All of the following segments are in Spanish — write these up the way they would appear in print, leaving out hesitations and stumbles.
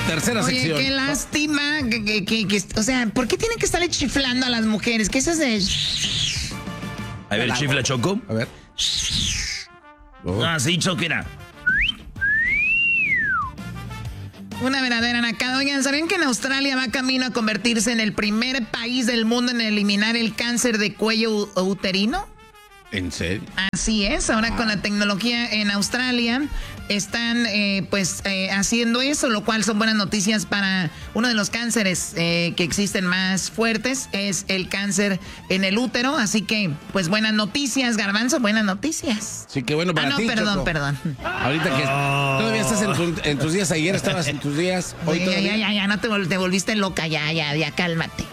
tercera Oye, sección. qué lástima. O sea, ¿por qué tienen que estarle chiflando a las mujeres? ¿Qué es eso de...? A ver, chifla, Choco. A ver. Ah, sí, Choco, mira. Una verdadera nacada. Oigan, ¿sabían que en Australia va camino a convertirse en el primer país del mundo en eliminar el cáncer de cuello uterino? ¿En serio? Así es, ahora con la tecnología en Australia están haciendo eso, lo cual son buenas noticias para uno de los cánceres que existen más fuertes, es el cáncer en el útero, así que pues buenas noticias, Garbanzo, buenas noticias. Sí, qué bueno para ti, perdón, Choco. perdón. Ahorita que todavía estás en tus días, ayer estabas en tus días, hoy Oye, todavía. ya, no te volviste loca, ya, cálmate.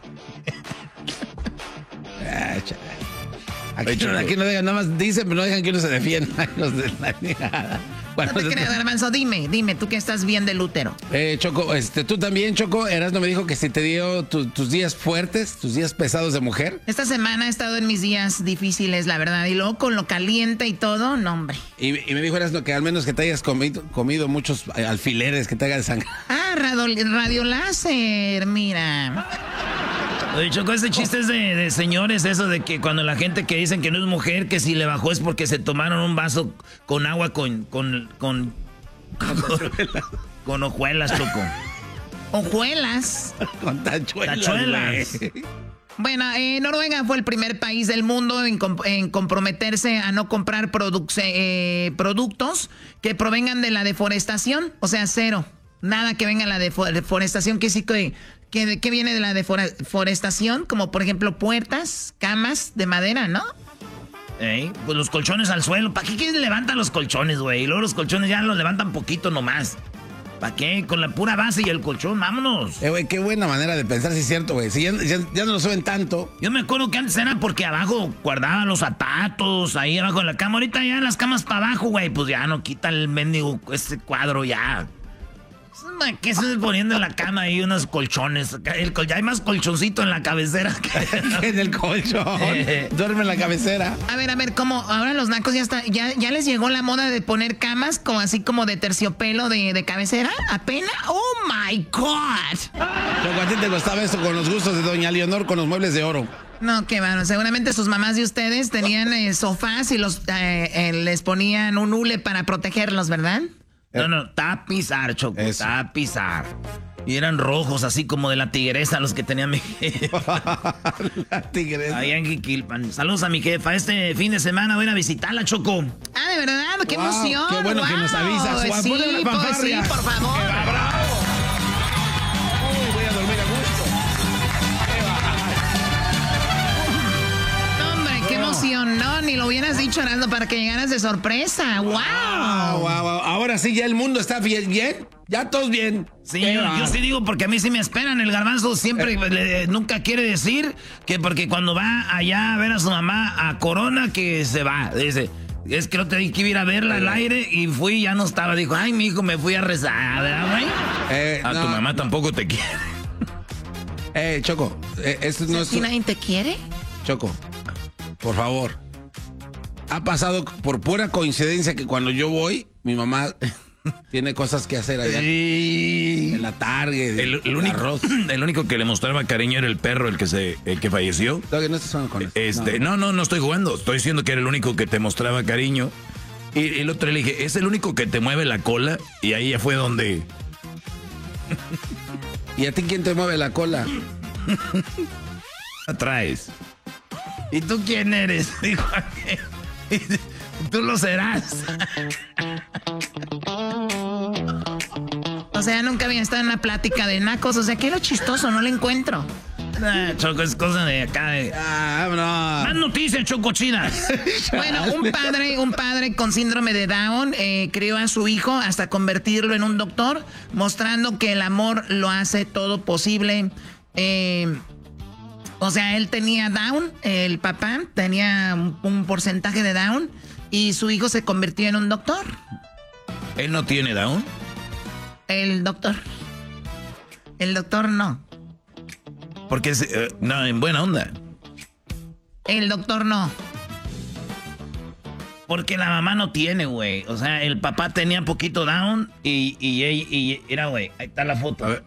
Aquí no dejan, nada más dicen, pero no dejan que uno se defienda. Bueno, No te creas, Garbanzo, dime, tú que estás bien del útero. Choco, tú también, Choco, Erasmo me dijo que si te dio tus días fuertes, tus días pesados de mujer. Esta semana he estado en mis días difíciles, la verdad, y luego con lo caliente y todo, no, hombre. Y me dijo Erasmo que al menos que te hayas comido muchos alfileres, que te hagan sangre. Ah, radio láser, mira. Oye, Choco, ese chiste es de señores, eso de que cuando la gente que dicen que no es mujer, que si le bajó es porque se tomaron un vaso con agua con hojuelas, Choco. ¿Hojuelas? Con tachuelas. Tachuelas. Bueno, Noruega fue el primer país del mundo en comprometerse a no comprar productos que provengan de la deforestación, o sea, cero. Nada que venga de la deforestación, que sí que viene de la deforestación, como por ejemplo puertas, camas de madera, ¿no? Pues los colchones al suelo. ¿Para qué levantan los colchones, güey? Y luego los colchones ya los levantan poquito nomás. ¿Para qué? Con la pura base y el colchón, vámonos. Güey, qué buena manera de pensar, si es cierto, güey. Si ya no lo suben tanto. Yo me acuerdo que antes era porque abajo guardaban los zapatos, ahí abajo de la cama. Ahorita ya las camas para abajo, güey. Pues ya no quita el mendigo, ese cuadro ya. ¿Qué se poniendo en la cama ahí unos colchones? Ya hay más colchoncito en la cabecera que en el colchón. Duerme en la cabecera. A ver, ¿cómo? Ahora los nacos ya les llegó la moda de poner camas como así como de terciopelo de cabecera. ¿Apenas? ¡Oh, my God! Choco, a ti te gustaba eso con los gustos de doña Leonor con los muebles de oro. No, qué bueno. Seguramente sus mamás de ustedes tenían sofás y les ponían un hule para protegerlos, ¿verdad? No, tapizar, Choco, eso. Tapizar. Y eran rojos, así como de la tigresa, los que tenía mi jefa. La tigresa. Ahí en Jiquilpan. Saludos a mi jefa. Este fin de semana voy a ir a visitarla, Choco. Ah, de verdad, qué emoción. Qué bueno que nos avisas. Sí, sí, por favor. ¡Bravo! Uy, voy a dormir a gusto. Hombre, qué emoción, ¿no? Ni lo hubieras dicho, Arando, para que llegaras de sorpresa. ¡Wow! Ahora sí, ya el mundo está bien. Ya todos bien. Sí, yo sí digo porque a mí sí me esperan. El Garbanzo siempre nunca quiere decir que porque cuando va allá a ver a su mamá a Corona que se va. Dice, es que no te dije que iba a ir a verla al aire y fui y ya no estaba. Dijo, ay, mi hijo, me fui a rezar, ¿verdad, güey? Tu mamá tampoco te quiere. Choco, esto no es... ¿Y nadie te quiere? Choco, por favor. Ha pasado por pura coincidencia que cuando yo voy, mi mamá tiene cosas que hacer allá. Sí. En la Target. El único que le mostraba cariño era el perro, el que falleció. No, no estás jugando con eso. No estoy jugando. Estoy diciendo que era el único que te mostraba cariño. Y el otro le dije, es el único que te mueve la cola. Y ahí ya fue donde... ¿Y a ti quién te mueve la cola? Atraes. ¿Y tú quién eres? Dijo, tú lo serás. O sea, nunca había estado en una plática de nacos. O sea, ¿qué es lo chistoso? No lo encuentro. Choco, es cosa de acá de... no. Más noticias, Choco, chinas. Bueno, un padre con síndrome de Down crió a su hijo hasta convertirlo en un doctor, mostrando que el amor lo hace todo posible. O sea, él tenía Down, el papá tenía un porcentaje de Down y su hijo se convirtió en un doctor. ¿Él no tiene Down? El doctor no. Porque no, en buena onda. El doctor no. Porque la mamá no tiene, güey. O sea, el papá tenía poquito down y era, güey, ahí está la foto. A ver.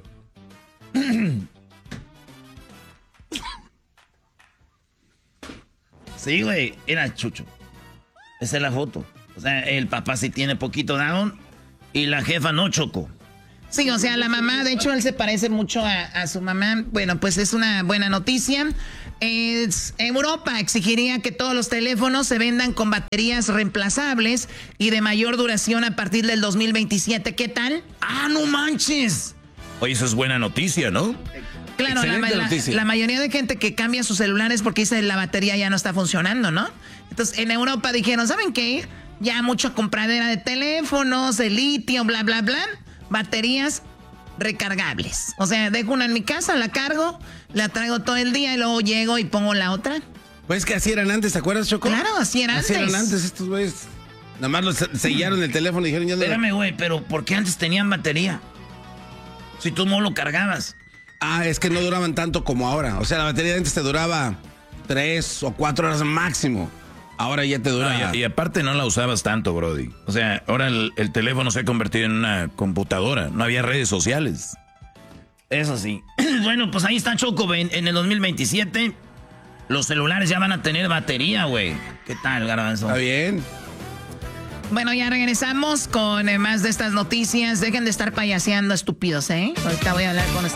Sí, güey, era Chucho. Esa es la foto. O sea, el papá sí tiene poquito down y la jefa no, Choco. Sí, o sea, la mamá, de hecho, él se parece mucho a su mamá. Bueno, pues es una buena noticia. Europa exigiría que todos los teléfonos se vendan con baterías reemplazables y de mayor duración a partir del 2027. ¿Qué tal? ¡Ah, no manches! Oye, eso es buena noticia, ¿no? Claro, la mayoría de gente que cambia sus celulares porque dice la batería ya no está funcionando, ¿no? Entonces, en Europa dijeron, ¿saben qué? Ya mucha compradera de teléfonos, de litio, bla, bla, bla. Baterías recargables. O sea, dejo una en mi casa, la cargo, la traigo todo el día y luego llego y pongo la otra. Pues que así eran antes, ¿te acuerdas, Choco? Claro, así eran antes. Así eran antes estos güeyes. Nada más los sellaron el teléfono y dijeron ya no. Espérame, güey, pero ¿por qué antes tenían batería? Si tú no lo cargabas. Ah, es que no duraban tanto como ahora. O sea, la batería de antes te duraba 3 o 4 horas máximo. Ahora ya te dura. No, y aparte no la usabas tanto, Brody. O sea, ahora el teléfono se ha convertido en una computadora. No había redes sociales. Eso sí. Bueno, pues ahí está Choco. En el 2027 los celulares ya van a tener batería, güey. ¿Qué tal, Garbanzo? Está bien. Bueno, ya regresamos con más de estas noticias. Dejen de estar payaseando, estúpidos, ¿eh? Ahorita voy a hablar con